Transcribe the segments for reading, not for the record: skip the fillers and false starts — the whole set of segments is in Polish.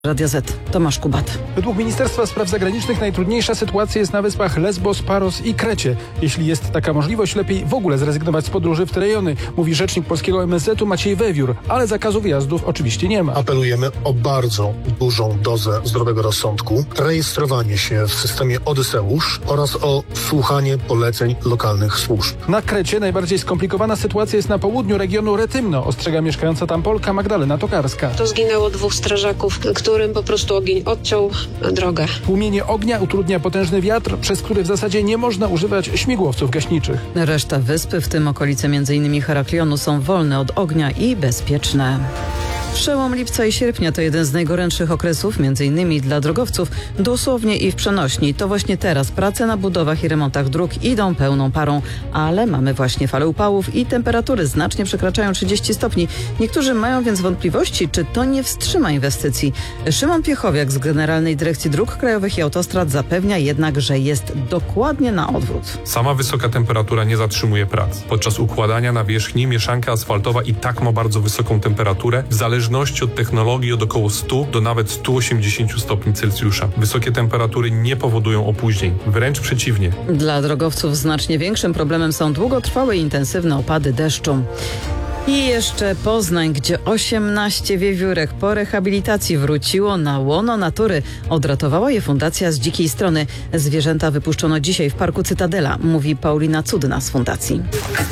Radio Z, Tomasz Kubat. Według Ministerstwa Spraw Zagranicznych najtrudniejsza sytuacja jest na wyspach Lesbos, Paros i Krecie. Jeśli jest taka możliwość, lepiej w ogóle zrezygnować z podróży w te rejony, mówi rzecznik polskiego MSZ-u Maciej Wewiór, ale zakazu wyjazdów oczywiście nie ma. Apelujemy o bardzo dużą dozę zdrowego rozsądku, rejestrowanie się w systemie Odyseusz oraz o słuchanie poleceń lokalnych służb. Na Krecie najbardziej skomplikowana sytuacja jest na południu regionu Retymno, ostrzega mieszkająca tam Polka Magdalena Tokarska. To zginęło 2 strażaków, którym po prostu ogień odciął drogę. Tłumienie ognia utrudnia potężny wiatr, przez który w zasadzie nie można używać śmigłowców gaśniczych. Reszta wyspy, w tym okolice m.in. Heraklionu, są wolne od ognia i bezpieczne. Przełom lipca i sierpnia to jeden z najgorętszych okresów, m.in. dla drogowców, dosłownie i w przenośni. To właśnie teraz prace na budowach i remontach dróg idą pełną parą, ale mamy właśnie falę upałów i temperatury znacznie przekraczają 30 stopni. Niektórzy mają więc wątpliwości, czy to nie wstrzyma inwestycji. Szymon Piechowiak z Generalnej Dyrekcji Dróg Krajowych i Autostrad zapewnia jednak, że jest dokładnie na odwrót. Sama wysoka temperatura nie zatrzymuje prac. Podczas układania nawierzchni mieszanka asfaltowa i tak ma bardzo wysoką temperaturę, w zależności od technologii od około 100 do nawet 180 stopni Celsjusza. Wysokie temperatury nie powodują opóźnień, wręcz przeciwnie. Dla drogowców znacznie większym problemem są długotrwałe i intensywne opady deszczu. I jeszcze Poznań, gdzie 18 wiewiórek po rehabilitacji wróciło na łono natury. Odratowała je fundacja z Dzikiej Strony. Zwierzęta wypuszczono dzisiaj w parku Cytadela, mówi Paulina Cudna z fundacji.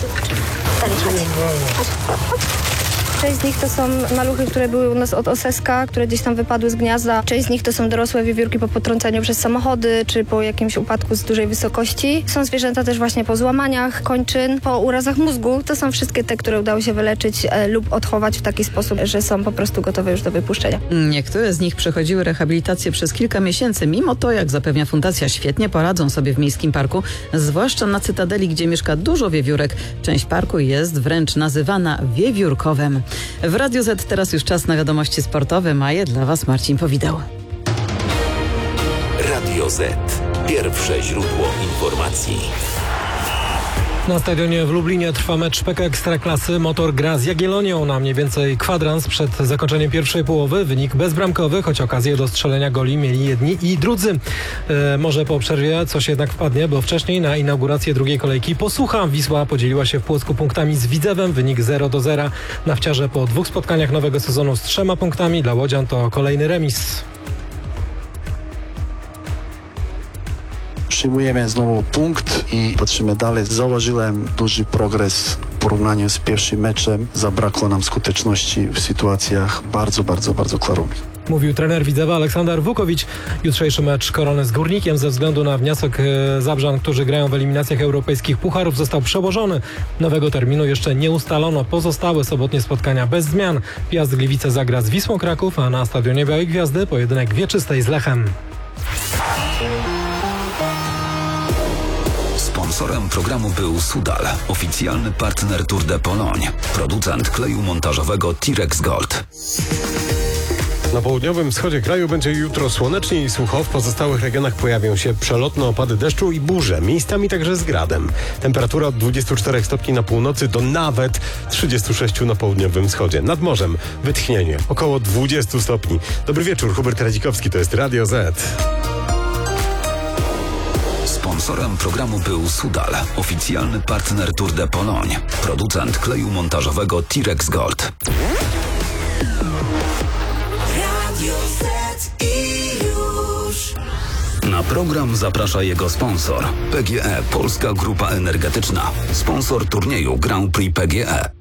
Część z nich to są maluchy, które były u nas od oseska, które gdzieś tam wypadły z gniazda. Część z nich to są dorosłe wiewiórki po potrąceniu przez samochody, czy po jakimś upadku z dużej wysokości. Są zwierzęta też właśnie po złamaniach kończyn, po urazach mózgu. To są wszystkie te, które udało się wyleczyć lub odchować w taki sposób, że są po prostu gotowe już do wypuszczenia. Niektóre z nich przechodziły rehabilitację przez kilka miesięcy. Mimo to, jak zapewnia fundacja, świetnie poradzą sobie w miejskim parku, zwłaszcza na Cytadeli, gdzie mieszka dużo wiewiórek. Część parku jest wręcz nazywana wiewiórkowem. W Radio Z teraz już czas na wiadomości sportowe. Maje dla Was Marcin Powidał. Radio Z. Pierwsze źródło informacji. Na stadionie w Lublinie trwa mecz PK Ekstraklasy. Motor gra z Jagiellonią na mniej więcej kwadrans przed zakończeniem pierwszej połowy. Wynik bezbramkowy, choć okazję do strzelenia goli mieli jedni i drudzy. Może po przerwie coś jednak wpadnie, bo wcześniej na inaugurację drugiej kolejki Posłucha Wisła podzieliła się w Płocku punktami z Widzewem. Wynik 0-0. Nawciarze po 2 spotkaniach nowego sezonu z 3 punktami. Dla łodzian to kolejny remis. Przyjmujemy znowu punkt i patrzymy dalej. Zauważyłem duży progres w porównaniu z pierwszym meczem. Zabrakło nam skuteczności w sytuacjach bardzo klarownych. Mówił trener Widzewa Aleksander Wukowicz. Jutrzejszy mecz Korony z Górnikiem ze względu na wniosek Zabrzan, którzy grają w eliminacjach europejskich pucharów, został przełożony. Nowego terminu jeszcze nie ustalono. Pozostałe sobotnie spotkania bez zmian. Piast Gliwice zagra z Wisłą Kraków, a na stadionie Białej Gwiazdy pojedynek Wieczystej z Lechem. Sponsorem programu był Sudal, oficjalny partner Tour de Pologne, producent kleju montażowego T-Rex Gold. Na południowym wschodzie kraju będzie jutro słonecznie i sucho. W pozostałych regionach pojawią się przelotne opady deszczu i burze, miejscami także z gradem. Temperatura od 24 stopni na północy do nawet 36 na południowym wschodzie. Nad morzem wytchnienie, około 20 stopni. Dobry wieczór, Hubert Radzikowski, to jest Radio Z. Sponsorem programu był Sudal, oficjalny partner Tour de Pologne, producent kleju montażowego T-Rex Gold. Radio Z i już. Na program zaprasza jego sponsor. PGE, Polska Grupa Energetyczna. Sponsor turnieju Grand Prix PGE.